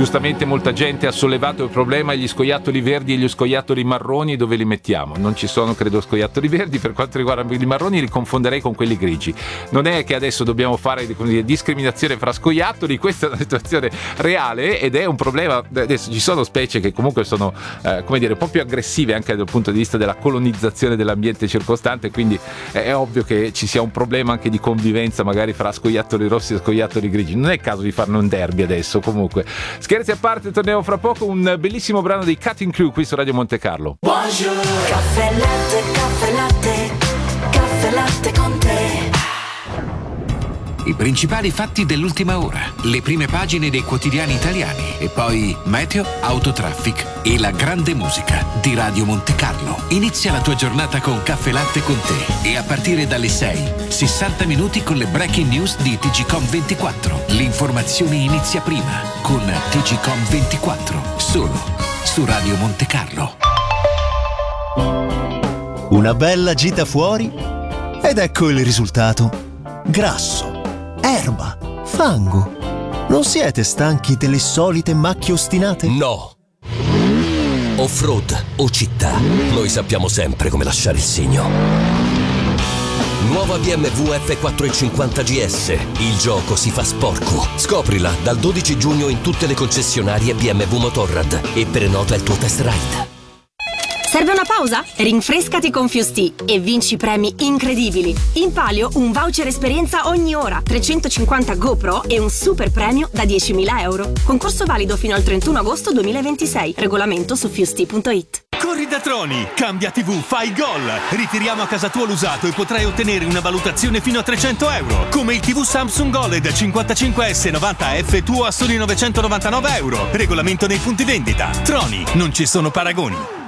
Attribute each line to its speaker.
Speaker 1: Giustamente molta gente ha sollevato il problema: gli scoiattoli verdi e gli scoiattoli marroni dove li mettiamo? Non ci sono, credo, scoiattoli verdi. Per quanto riguarda quelli marroni li confonderei con quelli grigi. Non è che adesso dobbiamo fare discriminazione fra scoiattoli, questa è una situazione reale ed è un problema. Adesso ci sono specie che comunque sono un po' più aggressive anche dal punto di vista della colonizzazione dell'ambiente circostante, quindi è ovvio che ci sia un problema anche di convivenza magari fra scoiattoli rossi e scoiattoli grigi. Non è il caso di farne un derby adesso. Comunque, scherzi a parte, torniamo fra poco. Un bellissimo brano dei Cutting Crew qui su Radio Monte Carlo.
Speaker 2: Buongiorno. Caffè latte, caffè latte, caffè latte con te.
Speaker 3: I principali fatti dell'ultima ora, le prime pagine dei quotidiani italiani e poi meteo, autotraffic e la grande musica di Radio Monte Carlo. Inizia la tua giornata con Caffè Latte con te e a partire dalle 6, 60 minuti con le breaking news di TGCOM24. L'informazione inizia prima con TGCOM24, solo su Radio Monte Carlo.
Speaker 4: Una bella gita fuori ed ecco il risultato. Grasso, erba, fango. Non siete stanchi delle solite macchie ostinate?
Speaker 5: No. Off-road o città, noi sappiamo sempre come lasciare il segno. Nuova BMW F450 GS. Il gioco si fa sporco. Scoprila dal 12 giugno in tutte le concessionarie BMW Motorrad e prenota il tuo test ride.
Speaker 6: Serve una pausa? Rinfrescati con Fusti e vinci premi incredibili. In palio un voucher esperienza ogni ora, 350 GoPro e un super premio da 10.000 euro. Concorso valido fino al 31 agosto 2026. Regolamento su fusti.it.
Speaker 7: Corri da Troni, cambia TV, fai gol. Ritiriamo a casa tua l'usato e potrai ottenere una valutazione fino a 300 euro. Come il TV Samsung OLED 55S 90F tuo a soli 999 euro. Regolamento nei punti vendita. Troni, non ci sono paragoni.